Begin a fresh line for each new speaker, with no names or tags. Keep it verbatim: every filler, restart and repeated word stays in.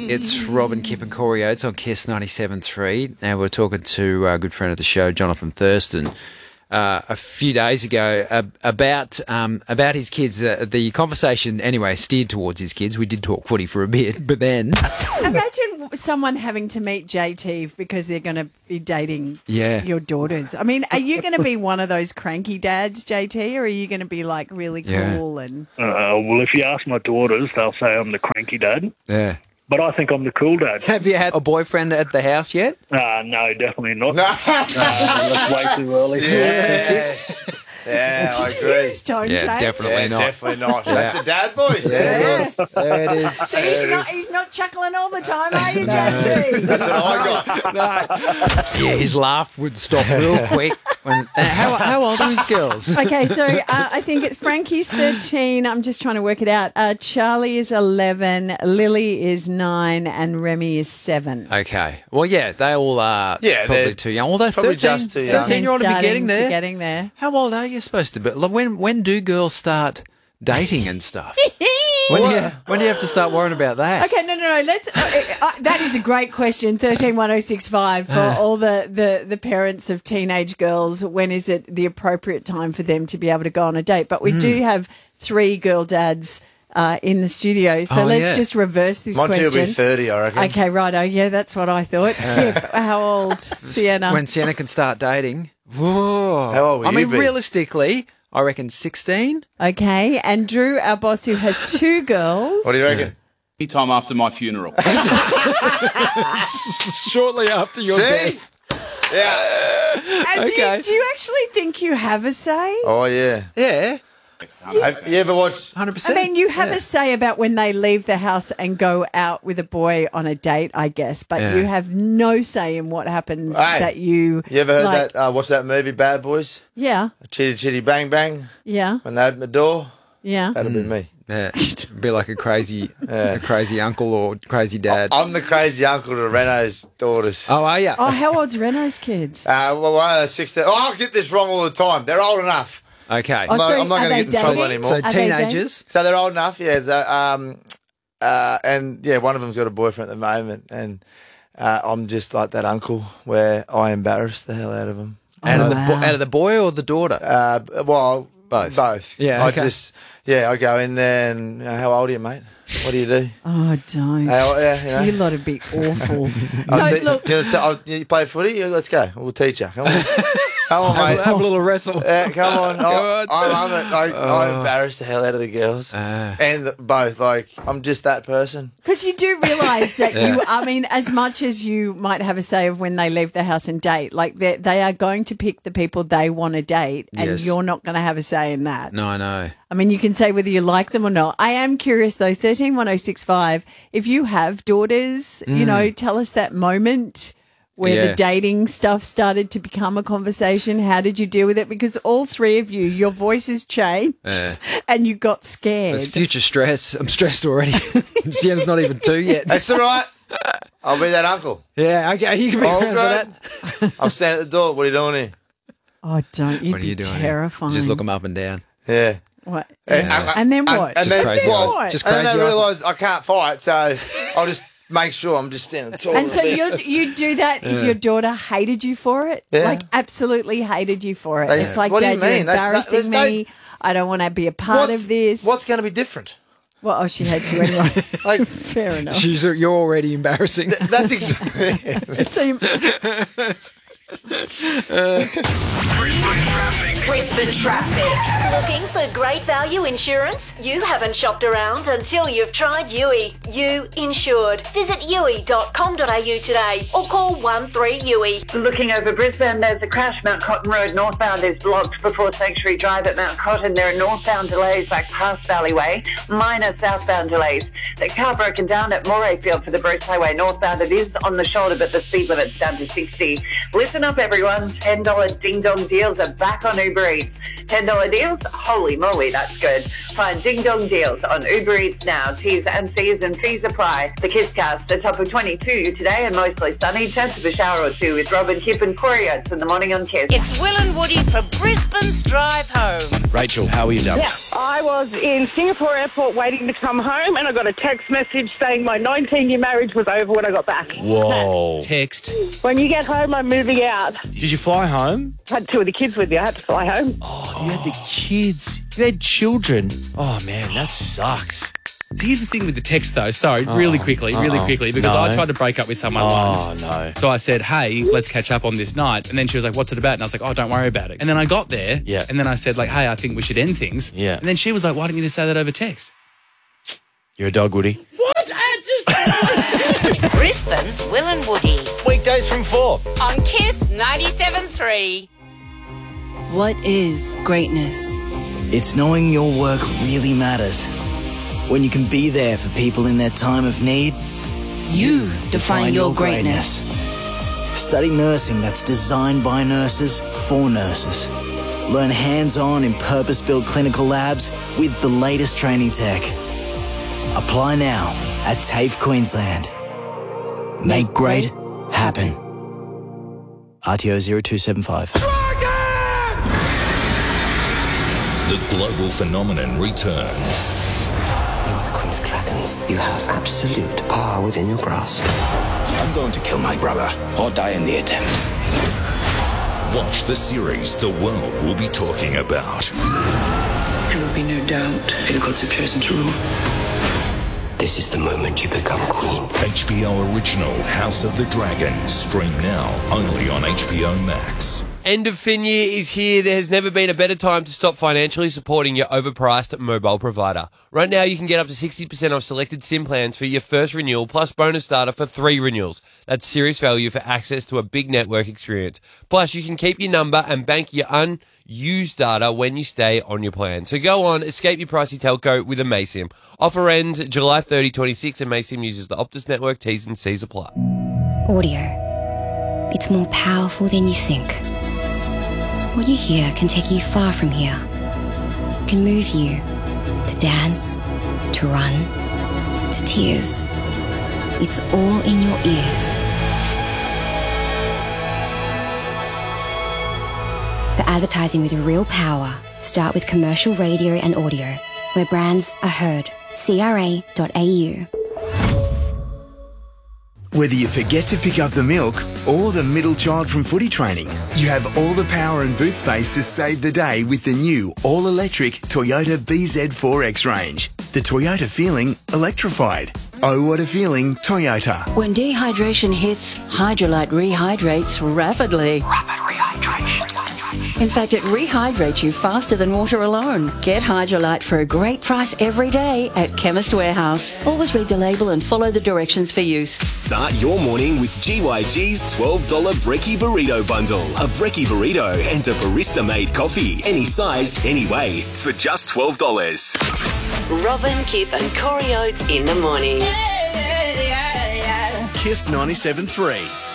It's Robin, Kip and Corey Oates on Kiss ninety-seven point three. Now we're talking to a good friend of the show, Jonathan Thurston, uh, a few days ago uh, about um, about his kids. Uh, the conversation, anyway, steered towards his kids. We did talk footy for a bit, but then...
Imagine someone having to meet J T because they're going to be dating
yeah.
your daughters. I mean, are you going to be one of those cranky dads, J T, or are you going to be, like, really cool?
Yeah.
and?
Uh, well, if you ask my daughters, they'll say I'm the cranky dad.
Yeah.
But I think I'm the cool dad.
Have you had a boyfriend at the house yet?
Uh, no, definitely not. No. uh, that's way too early.
Yes. Yeah, I agree.
Tone
Yeah,
change?
definitely
Yeah,
not.
definitely not. That's a dad voice.
There it is. There it is.
So he's not, he's not chuckling all the time, are you, J T?
That's what I got. No.
Yeah, his laugh would stop real quick. When, uh, how, how old are his girls?
Okay, so uh, I think it, Frankie's thirteen. I'm just trying to work it out. Uh, Charlie is eleven, Lily is nine, and Remy is seven.
Okay. Well, yeah, they all are
Yeah,
probably
they're
too young. Although
probably
thirteen,
just too young.
thirteen-year-old to be
Starting
getting
to
there.
Getting there.
How old are you supposed to be? Like, when when do girls start dating and stuff? when, do you, when do you have to start worrying about that?
Okay, no, no, no. Let's. Uh, uh, that is a great question. Thirteen one zero six five for all the, the the parents of teenage girls. When is it the appropriate time for them to be able to go on a date? But we
Mm.
do have three girl dads uh, in the studio, so
Oh,
let's
yeah.
just reverse this
Monty will
question.
be thirty, I reckon.
Okay, righto. Yeah, that's what I thought. Kip, how old? Sienna.
When Sienna can start dating. Whoa.
How old will
I
you
mean,
be?
realistically, I reckon sixteen.
Okay, and Drew, our boss, who has two girls.
What do you reckon?
Anytime after my funeral.
Shortly after your
See? Yeah.
And do,
Okay.
you, do you actually think you have a say?
Oh, yeah.
Yeah,
Have you ever watched...
one hundred
I
percent.
mean, you have
yeah.
a say about when they leave the house and go out with a boy on a date, I guess, but
Yeah.
you have no say in what happens
Hey,
that you.
You ever heard
like-
that, uh, watch that movie, Bad Boys?
Yeah,
Chitty Chitty Bang Bang?
yeah,
When they open the door?
yeah.
That'll be me.
Yeah, be like a crazy, a crazy uncle or crazy dad.
I'm the crazy uncle to Renault's daughters.
Oh, are you?
Oh, how old's Renault's kids?
Uh, well, one of those sixteen... Oh, I get this wrong all the time. They're old enough.
Okay.
Oh,
I'm not-
so
I'm not
are
gonna
they
get in trouble
dating?
anymore.
So
Are they dating?
teenagers.
So they're old enough, yeah. they're, Um, uh, and, yeah, one of them's got a boyfriend at the moment, and uh, I'm just like that uncle where I embarrass the hell out of them.
Out of the
wow.
bo- out of the boy or the daughter?
Uh, well,
Both.
Both.
Yeah,
I
okay.
just, yeah, I go in there and, you know, how old are you, mate? What do you do?
Oh, don't.
How, yeah, you know.
You lot would be awful.
I'll
no,
te-
look.
you, know, t- I'll, you play footy? Yeah, let's go. We'll teach you. Come on. Come on, mate.
Have a little wrestle.
Yeah, come on. I,
God.
I love it. I, I embarrass the hell out of the girls.
Ah.
and the, both. Like, I'm just that person.
Because you do realise that you, I mean, as much as you might have a say of when they leave the house and date, like they they are going to pick the people they want to date, and
Yes.
you're not going to have a say in that.
No, I know.
I mean, you can say whether you like them or not. I am curious though, thirteen one oh six five, if you have daughters, you know, tell us that moment where
Yeah.
the dating stuff started to become a conversation. How did you deal with it? Because all three of you, your voices changed
Yeah.
and you got scared.
It's future stress. I'm stressed already. Sienna's not even two yet.
That's all right. I'll be that uncle.
Yeah, okay, you can be
Oh,
around
good.
for that.
I'll stand at the door. What are you doing here?
Oh, don't. You'd
What are
be
you doing? here?
terrifying.
Just look them up and down.
Yeah.
What?
And-
Yeah.
and-
And then
and-
what?
And,
Just
then,
crazy
well,
eyes. Just
and then
crazy
they
eyes.
realise I can't fight, so I'll just make sure I'm just standing tall.
And so
a
you
bit.
you do that if your daughter hated you for it,
Yeah.
like absolutely hated you for it.
They-
It's like,
What do you
Dad, you're
mean? That's not-
embarrassing
there's no-
me. I don't want to be a part
What's-
of this.
What's going to be different?
Well, oh, she hates you anyway.
Like,
Fair enough.
She's, you're already embarrassing.
that's exactly.
So you-
Brisbane Traffic. Looking for great value insurance? You haven't shopped around until you've tried U I. You Insured. Visit u i dot com dot a u today or call one three U I.
Looking over Brisbane, there's a crash. Mount Cotton Road northbound is blocked before Sanctuary Drive at Mount Cotton. There are northbound delays back past Valleyway. Minor southbound delays. The car broken down at Morayfield for the Bruce Highway northbound. It is on the shoulder, but the speed limit's down to sixty. Listen Listen up, everyone. ten dollars Ding Dong deals are back on Uber Eats. ten dollars deals? Holy moly, that's good. Find Ding Dong deals on Uber Eats now. T's and C's and fees apply. The Kisscast, a top of twenty-two today and mostly sunny. Chance of a shower or two with Robin, Kip and Corey Oates in the morning on Kiss.
It's Will and Woody for Brisbane's Drive Home.
Rachel, how are you, darling?
Yeah, I was in Singapore airport waiting to come home and I got a text message saying my nineteen-year marriage was over when I got back.
Whoa. Text.
When you get home, I'm moving out.
Did you fly home?
I had two of the kids with me. I had to fly home.
Oh, you had the kids. You had children. Oh, man, that sucks.
So here's the thing with the text, though. Sorry, oh, really quickly, really
uh-oh.
quickly, because
no.
I tried to break up with someone
oh,
once.
Oh, no.
So I said, hey, let's catch up on this night. And then she was like, what's it about? And I was like, oh, don't worry about it. And then I got there.
Yeah.
And then I said, like, hey, I think we should end things.
Yeah.
And then she was like, why didn't you just say that over text?
You're a dog, Woody.
What? I just...
Brisbane's Will and Woody.
Weekdays from four.
On Kiss ninety-seven point three.
What is greatness?
It's knowing your work really matters. When you can be there for people in their time of need,
you define, define your greatness.
greatness. Study nursing that's designed by nurses for nurses. Learn hands-on in purpose-built clinical labs with the latest training tech. Apply now at TAFE Queensland. Make great happen. R T O zero two seven five.
The global phenomenon returns.
You are the Queen of Dragons. You have absolute power within your grasp.
I'm going to kill my brother or die in the attempt. Watch the series the world will be talking about.
There will be no doubt who the gods have chosen to rule. This is the moment you become queen.
H B O original House of the Dragon. Stream now only on H B O Max.
End of fin year is here. There has never been a better time to stop financially supporting your overpriced mobile provider. Right now, you can get up to sixty percent off selected SIM plans for your first renewal, plus bonus data for three renewals. That's serious value for access to a big network experience. Plus, you can keep your number and bank your unused data when you stay on your plan. So go on, escape your pricey telco with a Maysim. Offer ends July thirtieth, twenty-six, and Maysim uses the Optus network. T's and C's apply.
Audio. It's more powerful than you think. What you hear can take you far from here. It can move you to dance, to run, to tears. It's all in your ears. For advertising with real power, start with commercial radio and audio, where brands are heard. C R A dot A U.
Whether you forget to pick up the milk or the middle child from footy training, you have all the power and boot space to save the day with the new all-electric Toyota B Z four X range. The Toyota feeling electrified. Oh, what a feeling, Toyota.
When dehydration hits, Hydrolite rehydrates rapidly.
Rapid rehydration.
In fact, it rehydrates you faster than water alone. Get Hydrolite for a great price every day at Chemist Warehouse. Always read the label and follow the directions for use.
Start your morning with G Y G's twelve dollars Brekkie Burrito Bundle. A Brekkie Burrito and a barista-made coffee. Any size, any way. For just twelve dollars.
Robin, Kip and Corey Oates in the morning.
Kiss ninety-seven point three.